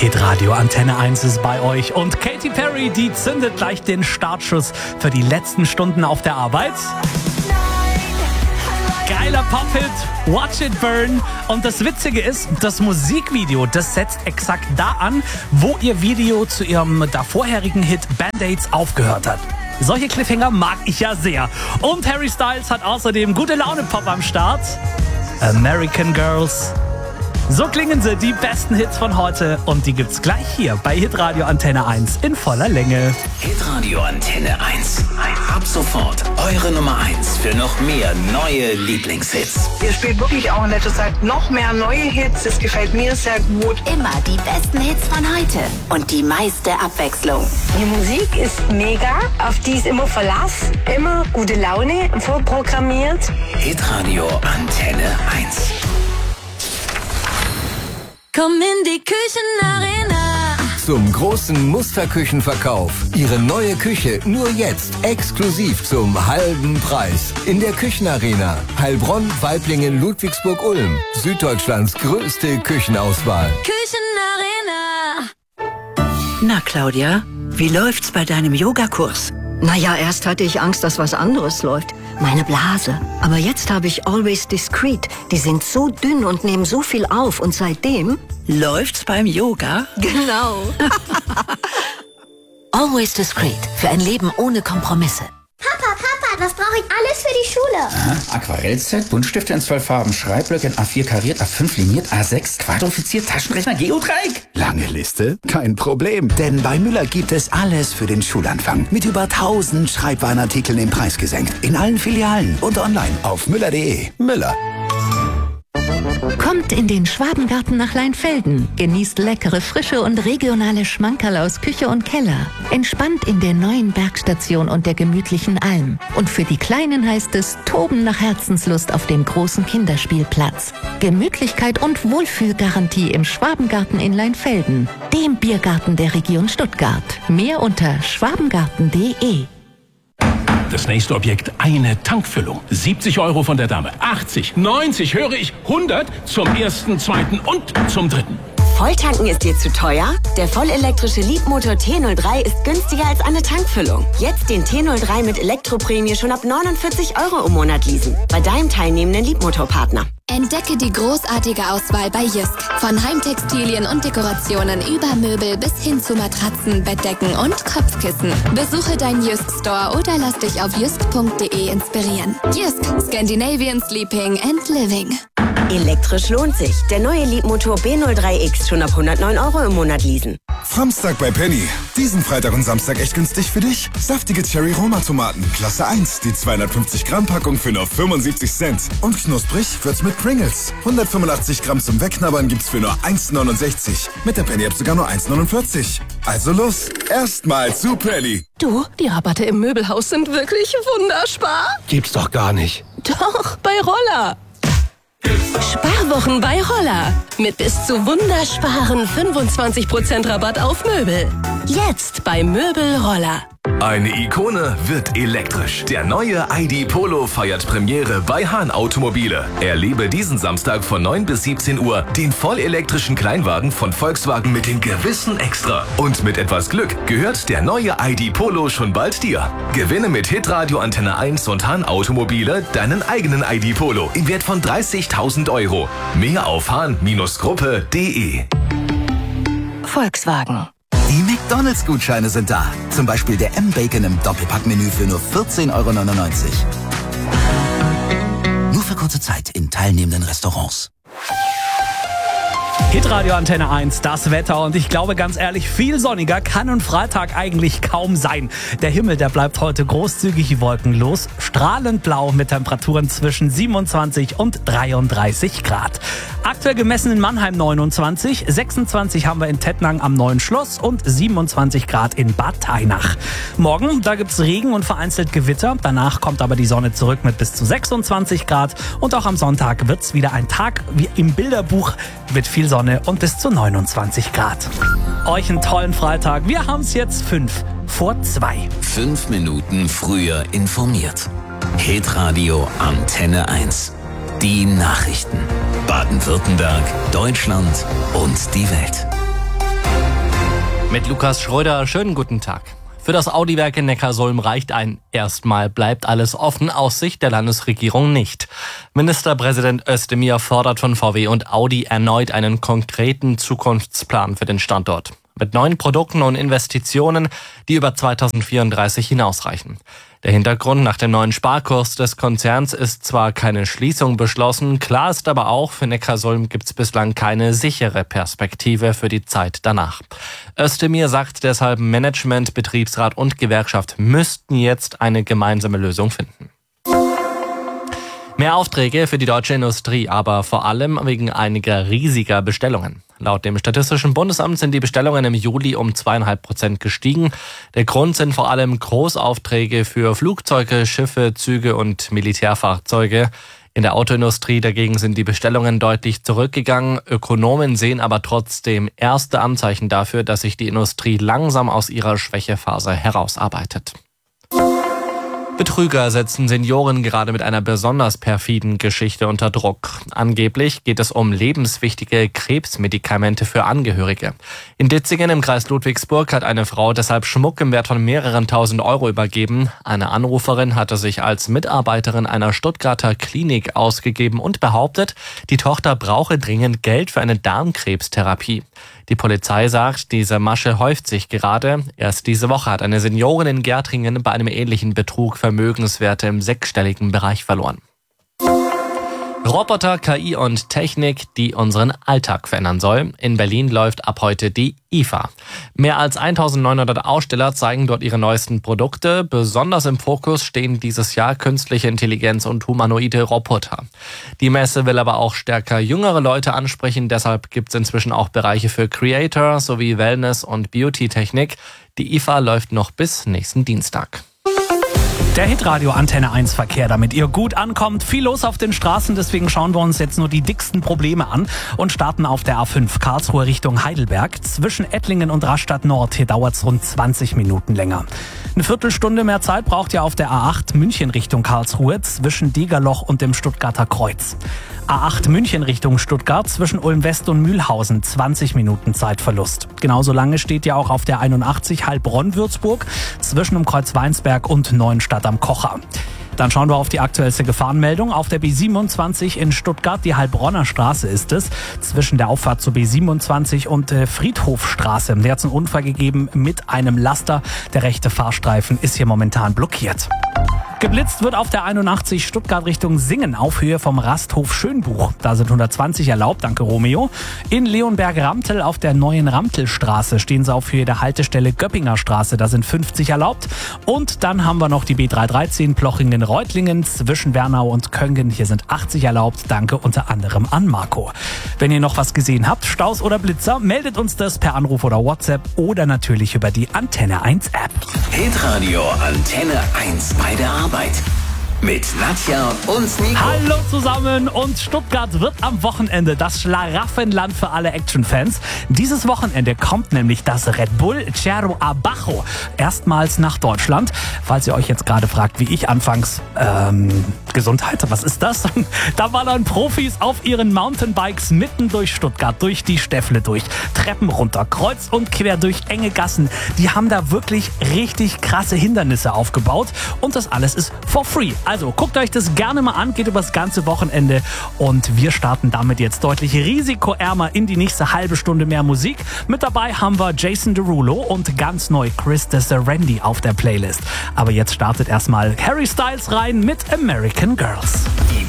Hitradio Antenne 1 ist bei euch und Katy Perry, die zündet gleich den Startschuss für die letzten Stunden auf der Arbeit. Geiler Pop-Hit, Watch It Burn. Und das Witzige ist, das Musikvideo, das setzt exakt da an, wo ihr Video zu ihrem davorherigen Hit Band-Aids aufgehört hat. Solche Cliffhanger mag ich ja sehr. Und Harry Styles hat außerdem gute Laune-Pop am Start. American Girls. So klingen sie, die besten Hits von heute. Und die gibt's gleich hier bei Hitradio Antenne 1 in voller Länge. Hitradio Antenne 1. Ab sofort eure Nummer 1 für noch mehr neue Lieblingshits. Ihr spielt wirklich auch in letzter Zeit noch mehr neue Hits. Das gefällt mir sehr gut. Immer die besten Hits von heute und die meiste Abwechslung. Die Musik ist mega, auf die ist immer Verlass, immer gute Laune, vorprogrammiert. Hitradio Antenne 1. Komm in die Küchenarena. Zum großen Musterküchenverkauf. Ihre neue Küche nur jetzt exklusiv zum halben Preis. In der Küchenarena. Heilbronn, Waiblingen, Ludwigsburg-Ulm. Süddeutschlands größte Küchenauswahl. Küchenarena. Na, Claudia, wie läuft's bei deinem Yogakurs? Naja, erst hatte ich Angst, dass was anderes läuft. Meine Blase. Aber jetzt habe ich Always Discreet. Die sind so dünn und nehmen so viel auf. Und seitdem... Läuft's beim Yoga? Genau. Always Discreet. Für ein Leben ohne Kompromisse. Papa, was brauche ich alles für die Schule? Aha, Aquarellset, Buntstifte in 12 Farben, Schreibblöcke in A4 kariert, A5 liniert, A6 quadrifiziert, Taschenrechner, Geodreieck. Lange Liste? Kein Problem, denn bei Müller gibt es alles für den Schulanfang. Mit über 1000 Schreibwarenartikeln im Preis gesenkt. In allen Filialen und online auf müller.de. Müller. Kommt in den Schwabengarten nach Leinfelden. Genießt leckere, frische und regionale Schmankerl aus Küche und Keller. Entspannt in der neuen Bergstation und der gemütlichen Alm. Und für die Kleinen heißt es Toben nach Herzenslust auf dem großen Kinderspielplatz. Gemütlichkeit und Wohlfühlgarantie im Schwabengarten in Leinfelden. Dem Biergarten der Region Stuttgart. Mehr unter schwabengarten.de. Das nächste Objekt, eine Tankfüllung. 70 € von der Dame, 80, 90, höre ich, 100 zum ersten, zweiten und zum dritten. Volltanken ist dir zu teuer? Der vollelektrische Leapmotor T03 ist günstiger als eine Tankfüllung. Jetzt den T03 mit Elektroprämie schon ab 49 € im Monat leasen. Bei deinem teilnehmenden Leapmotor-Partner. Entdecke die großartige Auswahl bei Jysk. Von Heimtextilien und Dekorationen über Möbel bis hin zu Matratzen, Bettdecken und Kopfkissen. Besuche deinen Jysk Store oder lass dich auf jysk.de inspirieren. Jysk, Scandinavian Sleeping and Living. Elektrisch lohnt sich. Der neue Leapmotor B03X schon ab 109 € im Monat leasen. Samstag bei Penny. Diesen Freitag und Samstag echt günstig für dich. Saftige Cherry-Roma-Tomaten, Klasse 1. Die 250 Gramm Packung für nur 75 Cent. Und knusprig wird's mit Pringles. 185 Gramm zum Wegknabbern gibt's für nur 1,69. Mit der Penny-App sogar nur 1,49. Also los, erstmal zu Penny. Du, die Rabatte im Möbelhaus sind wirklich wunderspar. Gibt's doch gar nicht. Doch, bei Roller. Sparwochen bei Roller. Mit bis zu wundersparen 25% Rabatt auf Möbel. Jetzt bei Möbel Roller. Eine Ikone wird elektrisch. Der neue ID Polo feiert Premiere bei Hahn Automobile. Erlebe diesen Samstag von 9 bis 17 Uhr den vollelektrischen Kleinwagen von Volkswagen mit dem gewissen Extra. Und mit etwas Glück gehört der neue ID Polo schon bald dir. Gewinne mit Hitradio Antenne 1 und Hahn Automobile deinen eigenen ID Polo im Wert von 30.000 €. Mehr auf hahn-gruppe.de. Volkswagen. Die McDonalds-Gutscheine sind da. Zum Beispiel der M-Bacon im Doppelpackmenü für nur 14,99 €. Nur für kurze Zeit in teilnehmenden Restaurants. Hitradio Antenne 1, das Wetter und ich glaube ganz ehrlich, viel sonniger kann ein Freitag eigentlich kaum sein. Der Himmel, der bleibt heute großzügig wolkenlos, strahlend blau mit Temperaturen zwischen 27 und 33 Grad. Aktuell gemessen in Mannheim 29, 26 haben wir in Tettnang am Neuen Schloss und 27 Grad in Bad Tainach. Morgen, da gibt's Regen und vereinzelt Gewitter, danach kommt aber die Sonne zurück mit bis zu 26 Grad und auch am Sonntag wird's wieder ein Tag wie im Bilderbuch mit viel Sonne und bis zu 29 Grad. Euch einen tollen Freitag. Wir haben's jetzt 5:02. 5 Minuten früher informiert. Hitradio Antenne 1. Die Nachrichten. Baden-Württemberg, Deutschland und die Welt. Mit Lukas Schröder, schönen guten Tag. Für das Audi-Werk in Neckarsulm reicht ein "Erstmal bleibt alles offen" aus Sicht der Landesregierung nicht. Ministerpräsident Özdemir fordert von VW und Audi erneut einen konkreten Zukunftsplan für den Standort. Mit neuen Produkten und Investitionen, die über 2034 hinausreichen. Der Hintergrund: nach dem neuen Sparkurs des Konzerns ist zwar keine Schließung beschlossen, klar ist aber auch, für Neckarsulm gibt es bislang keine sichere Perspektive für die Zeit danach. Özdemir sagt deshalb, Management, Betriebsrat und Gewerkschaft müssten jetzt eine gemeinsame Lösung finden. Mehr Aufträge für die deutsche Industrie, aber vor allem wegen einiger riesiger Bestellungen. Laut dem Statistischen Bundesamt sind die Bestellungen im Juli um 2,5% gestiegen. Der Grund sind vor allem Großaufträge für Flugzeuge, Schiffe, Züge und Militärfahrzeuge. In der Autoindustrie dagegen sind die Bestellungen deutlich zurückgegangen. Ökonomen sehen aber trotzdem erste Anzeichen dafür, dass sich die Industrie langsam aus ihrer Schwächephase herausarbeitet. Betrüger setzen Senioren gerade mit einer besonders perfiden Geschichte unter Druck. Angeblich geht es um lebenswichtige Krebsmedikamente für Angehörige. In Ditzingen im Kreis Ludwigsburg hat eine Frau deshalb Schmuck im Wert von mehreren tausend Euro übergeben. Eine Anruferin hatte sich als Mitarbeiterin einer Stuttgarter Klinik ausgegeben und behauptet, die Tochter brauche dringend Geld für eine Darmkrebstherapie. Die Polizei sagt, diese Masche häuft sich gerade. Erst diese Woche hat eine Seniorin in Gärtringen bei einem ähnlichen Betrug Vermögenswerte im sechsstelligen Bereich verloren. Roboter, KI und Technik, die unseren Alltag verändern soll. In Berlin läuft ab heute die IFA. Mehr als 1900 Aussteller zeigen dort ihre neuesten Produkte. Besonders im Fokus stehen dieses Jahr künstliche Intelligenz und humanoide Roboter. Die Messe will aber auch stärker jüngere Leute ansprechen. Deshalb gibt es inzwischen auch Bereiche für Creator sowie Wellness- und Beauty-Technik. Die IFA läuft noch bis nächsten Dienstag. Der Hitradio Antenne 1 Verkehr, damit ihr gut ankommt. Viel los auf den Straßen, deswegen schauen wir uns jetzt nur die dicksten Probleme an und starten auf der A5 Karlsruhe Richtung Heidelberg. Zwischen Ettlingen und Rastatt Nord, hier dauert es rund 20 Minuten länger. Eine Viertelstunde mehr Zeit braucht ihr auf der A8 München Richtung Karlsruhe zwischen Degerloch und dem Stuttgarter Kreuz. A8 München Richtung Stuttgart zwischen Ulm West und Mühlhausen, 20 Minuten Zeitverlust. Genauso lange steht ihr auch auf der 81 Heilbronn-Würzburg zwischen dem Kreuz Weinsberg und Neuenstadt am Kocher. Dann schauen wir auf die aktuellste Gefahrenmeldung. Auf der B27 in Stuttgart, die Heilbronner Straße ist es, zwischen der Auffahrt zur B27 und Friedhofstraße. Da hat es einen Unfall gegeben mit einem Laster. Der rechte Fahrstreifen ist hier momentan blockiert. Geblitzt wird auf der 81 Stuttgart Richtung Singen auf Höhe vom Rasthof Schönbuch. Da sind 120 erlaubt, danke Romeo. In Leonberg-Ramtel auf der neuen Ramtelstraße stehen sie auf Höhe der Haltestelle Göppinger Straße. Da sind 50 erlaubt. Und dann haben wir noch die B313 Plochingen-Reutlingen zwischen Wernau und Köngen. Hier sind 80 erlaubt, danke unter anderem an Marco. Wenn ihr noch was gesehen habt, Staus oder Blitzer, meldet uns das per Anruf oder WhatsApp oder natürlich über die Antenne 1 App. Hitradio Antenne 1 bei der Arbeit. Mit Nadja und Nico. Hallo zusammen, und Stuttgart wird am Wochenende das Schlaraffenland für alle Action-Fans. Dieses Wochenende kommt nämlich das Red Bull Cerro Abajo erstmals nach Deutschland. Falls ihr euch jetzt gerade fragt, wie ich anfangs, Gesundheit, was ist das? Da ballern Profis auf ihren Mountainbikes mitten durch Stuttgart, durch die Stäffle durch, Treppen runter, kreuz und quer durch enge Gassen. Die haben da wirklich richtig krasse Hindernisse aufgebaut und das alles ist for free. Also guckt euch das gerne mal an, geht übers ganze Wochenende und wir starten damit jetzt deutlich risikoärmer in die nächste halbe Stunde mehr Musik. Mit dabei haben wir Jason Derulo und ganz neu Chris Randy auf der Playlist. Aber jetzt startet erstmal Harry Styles rein mit American Girls. Die